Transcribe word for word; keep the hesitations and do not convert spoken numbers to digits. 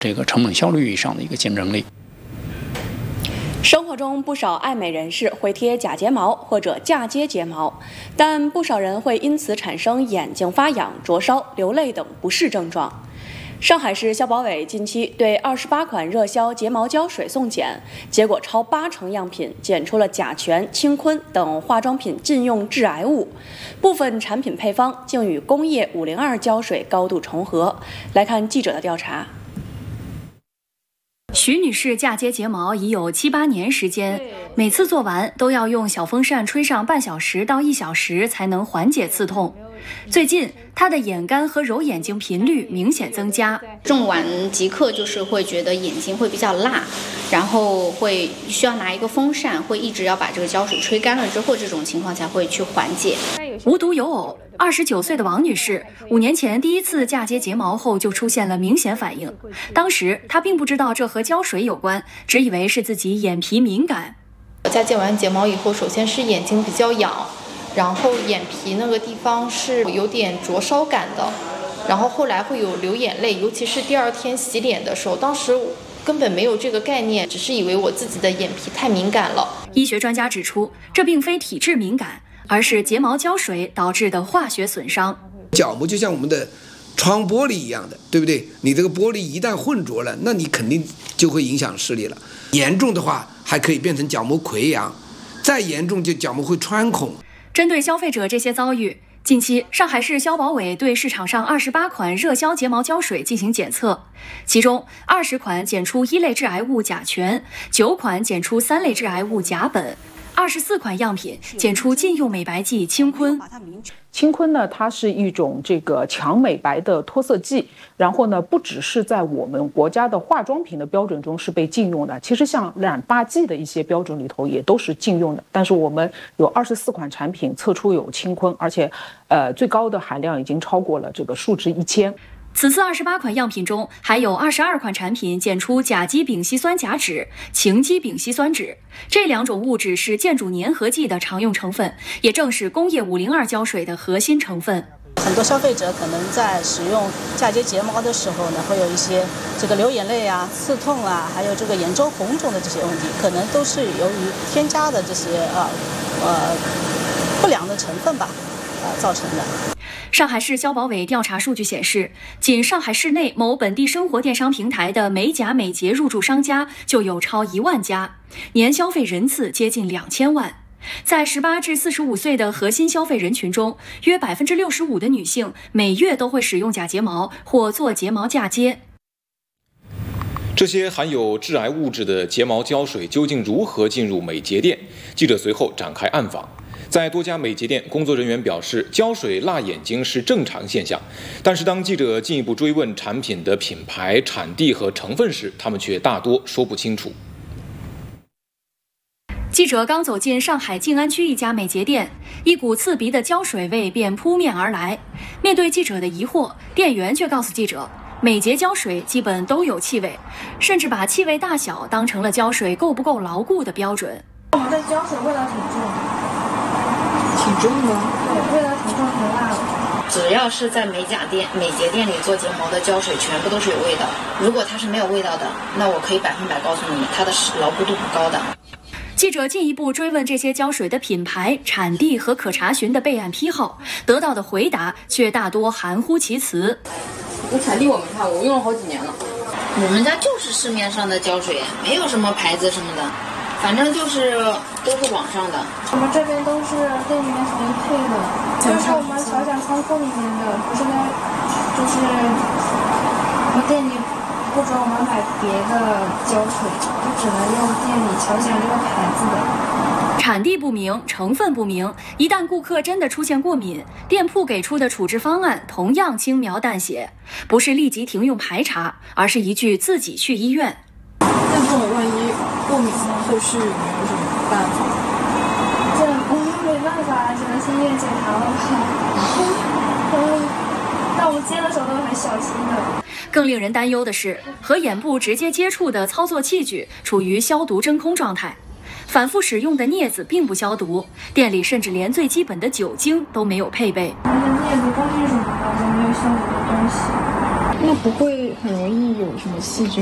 这个成本效率上的一个竞争力。 生活中不少爱美人士会贴假睫毛或者嫁接睫毛，但不少人会因此产生眼睛发痒、灼烧、流泪等不适症状。上海市消保委近期对二十八款热销睫毛胶水送检，结果超八成样品检出了甲醛、氢醌等化妆品禁用致癌物，部分产品配方竟与工业五零二胶水高度重合。来看记者的调查。 徐女士嫁接睫毛已有七八年时间，每次做完都要用小风扇吹上半小时到一小时才能缓解刺痛。最近，她的眼干和揉眼睛频率明显增加， 种完即刻就是会觉得眼睛会比较辣，然后会需要拿一个风扇，会一直要把这个胶水吹干了之后，这种情况才会去缓解。 无独有偶，二十九岁的王女士五年前第一次嫁接睫毛后就出现了明显反应，当时她并不知道这和胶水有关，只以为是自己眼皮敏感。 嫁接完睫毛以后，首先是眼睛比较痒，然后眼皮那个地方是有点灼烧感的，然后后来会有流眼泪，尤其是第二天洗脸的时候，当时根本没有这个概念，只是以为我自己的眼皮太敏感了。 医学专家指出，这并非体质敏感，而是睫毛胶水导致的化学损伤。 角膜就像我们的窗玻璃一样的，对不对？你这个玻璃一旦混浊了，那你肯定就会影响视力了。严重的话还可以变成角膜溃疡，再严重就角膜会穿孔。 针对消费者这些遭遇，近期上海市消保委对市场上二十八款热销睫毛胶水进行检测，其中二十款检出一类致癌物甲醛，九款检出三类致癌物甲苯，二十四款样品检出禁用美白剂氢醌。 氢醌呢，它是一种这个强美白的脱色剂，然后呢，不只是在我们国家的化妆品的标准中是被禁用的，其实像染发剂的一些标准里头也都是禁用的。但是我们有二十四款产品测出有氢醌，而且，呃，最高的含量已经超过了这个数值一千。 此次二十八款样品中，还有二十二款产品检出甲基丙烯酸甲酯、氰基丙烯酸酯，这两种物质是建筑粘合剂的常用成分，也正是工业五零二胶水的核心成分。 很多消费者可能在使用嫁接睫毛的时候呢，会有一些这个流眼泪啊、刺痛啊，还有这个眼周红肿的这些问题，可能都是由于添加的这些呃呃不良的成分吧，呃造成的。 上海市消保委调查数据显示，仅上海市内某本地生活电商平台的美甲美睫入驻商家就有超一万家，年消费人次接近两千万。在十八至四十五岁的核心消费人群中，约百分之六十五的女性每月都会使用假睫毛或做睫毛嫁接。 这些含有致癌物质的睫毛胶水究竟如何进入美睫店？记者随后展开暗访。在多家美睫店，工作人员表示，胶水辣眼睛是正常现象。但是当记者进一步追问产品的品牌、产地和成分时，他们却大多说不清楚。 记者刚走进上海静安区一家美睫店，一股刺鼻的胶水味便扑面而来。面对记者的疑惑，店员却告诉记者，美睫胶水基本都有气味，甚至把气味大小当成了胶水够不够牢固的标准。 我们的胶水味道挺重的。 挺重的， 对，味道挺重，挺辣的。 只要是在美甲店、美睫店里做睫毛的胶水，全部都是有味道。如果它是没有味道的，那我可以百分百告诉你，它的牢固度不高的。 记者进一步追问这些胶水的品牌、产地和可查询的备案批号，得到的回答却大多含糊其辞。 那产地我没看，我用了好几年了。 我们家就是市面上的胶水，没有什么牌子什么的。反正就是都是网上的， 我们这边都是店里面直接配的，就是我们小小仓库里面的，不是在，就是我店里不准我们买别的胶水，就只能用店里乔翔这个牌子的。 产地不明，成分不明，一旦顾客真的出现过敏，店铺给出的处置方案同样轻描淡写，不是立即停用排查，而是一句自己去医院。 那这种万一过敏了，后续有没有什么办法？ 这我们没办法，只能先验检查了吧。嗯，那我们接的时候都很小心的。 更令人担忧的是，和眼部直接接触的操作器具处于消毒真空状态，反复使用的镊子并不消毒，店里甚至连最基本的酒精都没有配备。 我们的镊子、工具什么的都没有消毒的东西。 那不会很容易有什么细菌